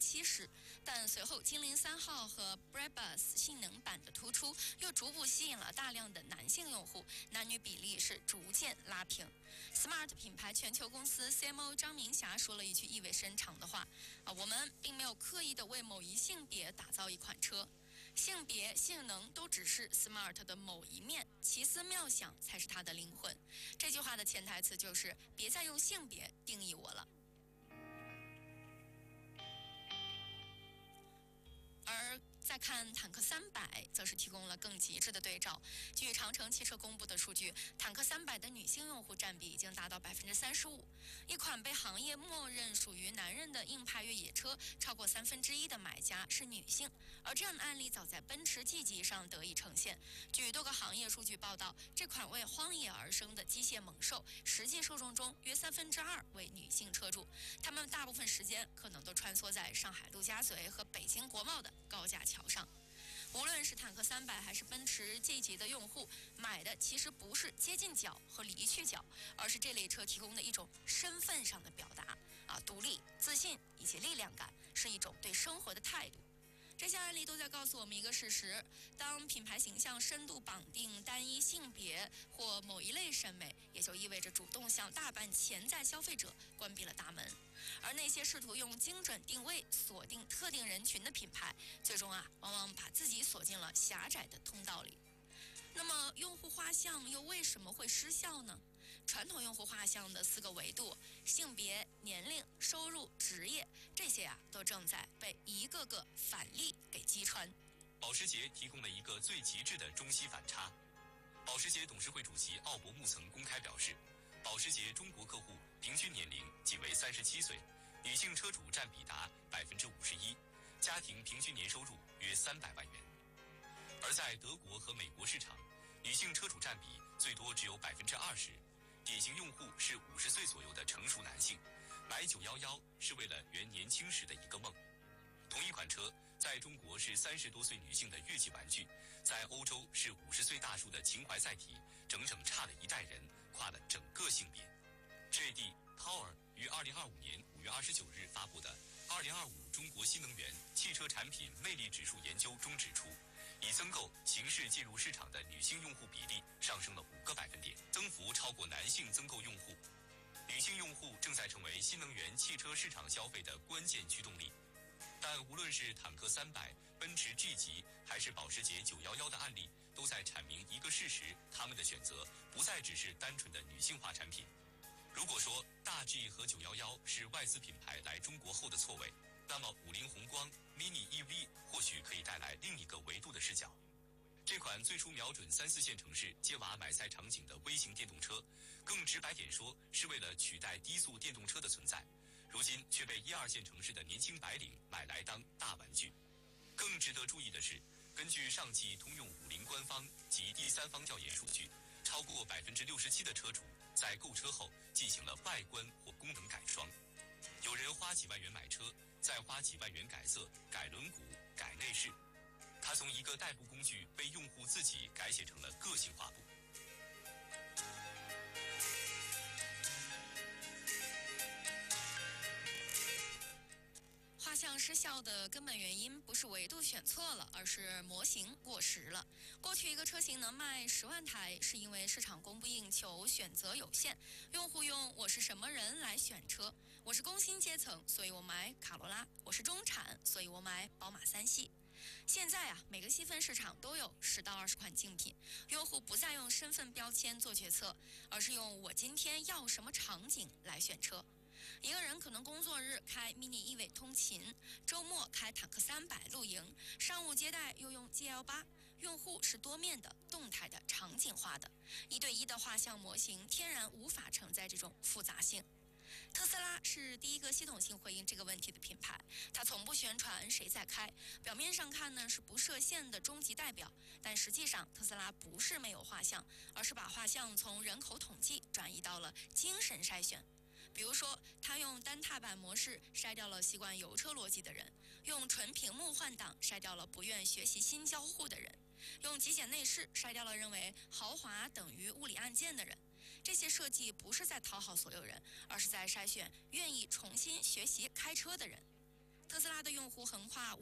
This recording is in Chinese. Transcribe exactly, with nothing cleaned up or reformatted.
七十，但随后精灵三号和 Brabus 性能版的突出，又逐步吸引了大量的男性用户，男女比例是逐渐拉平。Smart 品牌全球公司 C M O 张明霞说了一句意味深长的话：啊，我们并没有刻意的为某一性别打造一款车。性别、性能都只是 Smart 的某一面，奇思妙想才是它的灵魂。这句话的潜台词就是别再用性别定义我了。而再看坦克三百，则是提供了更极致的对照。据长城汽车公布的数据，坦克三百的女性用户占比已经达到百分之三十五。一款被行业默认属于男人的硬派越野车，超过三分之一的买家是女性。而这样的案例早在奔驰 G 级上得以呈现。据多个行业数据报道，这款为荒野而生的机械猛兽，实际受众中约三分之二为女性车主，他们大部分时间可能都穿梭在上海陆家嘴和北京国贸的高架桥上。无论是坦克三百还是奔驰 G 级的用户，买的其实不是接近角和离去角，而是这类车提供的一种身份上的表达啊，独立、自信以及力量感，是一种对生活的态度。这些案例都在告诉我们一个事实：当品牌形象深度绑定单一性别或某一类审美，也就意味着主动向大半潜在消费者关闭了大门。而那些试图用精准定位锁定特定人群的品牌，最终啊，往往把自己锁进了狭窄的通道里。那么，用户画像又为什么会失效呢？传统用户画像的四个维度——性别、年龄、收入、职业，这些啊，都正在被一个个反例给击穿。 保时捷提供了一个最极致的中西反差。保时捷董事会主席奥伯穆曾公开表示，保时捷中国客户平均年龄仅为三十七岁，女性车主占比达百分之五十一，家庭平均年收入约三百万元。而在德国和美国市场，女性车主占比最多只有百分之二十，典型用户是五十岁左右的成熟男性，买九一一是为了圆年轻时的一个梦。同一款车在中国是三十多岁女性的月季玩具，在欧洲是五十岁大叔的情怀载体，整整差了一代人，跨了整个性别。J D Power 于二零二五年五月二十九日发布的《二零二五中国新能源汽车产品魅力指数研究》中指出，已增购形式进入市场的女性用户比例上升了五个百分点，增幅超过男性增购用户。女性用户正在成为新能源汽车市场消费的关键驱动力。但无论是坦克三百、奔驰 G 级，还是保时捷九一一的案例，都在阐明一个事实：他们的选择不再只是单纯的女性化产品。如果说大 G 和九一一是外资品牌来中国后的错位，那么五菱宏光 Mini E V 或许可以带来另一个维度的视角。这款最初瞄准三四线城市接娃买菜场景的微型电动车，更直白点说，是为了取代低速电动车的存在，如今却被一二线城市的年轻白领买来当大玩具。更值得注意的是，根据上汽通用五菱官方及第三方调研数据，超过百分之六十七的车主在购车后进行了外观或功能改装。有人花几万元买车，再花几万元改色、改轮毂、改内饰。它从一个代步工具被用户自己改写成了个性画布。 画像失效的根本原因不是维度选错了，而是模型过时了。过去一个车型能卖十万台，是因为市场供不应求，选择有限，用户用我是什么人来选车。我是工薪阶层，所以我买卡罗拉；我是中产，所以我买宝马三系。现在啊，每个细分市场都有十到二十款竞品，用户不再用身份标签做决策，而是用我今天要什么场景来选车。一个人可能工作日开 Mini E V 通勤，周末开坦克三百露营，商务接待又用 G L 八，用户是多面的、动态的、场景化的，一对一的画像模型天然无法承载这种复杂性。特斯拉是第一个系统性回应这个问题的品牌，它从不宣传谁在开，表面上看呢是不设限的终极代表，但实际上特斯拉不是没有画像，而是把画像从人口统计转移到了精神筛选。比如说，他用单踏板模式筛掉了习惯油车逻辑的人，用纯屏幕换挡筛掉了不愿学习新交互的人，用极简内饰筛掉了认为豪华等于物理按键的人。这些设计不是在讨好所有人，而是在筛选愿意重新学习开车的人。特斯拉的的用户横跨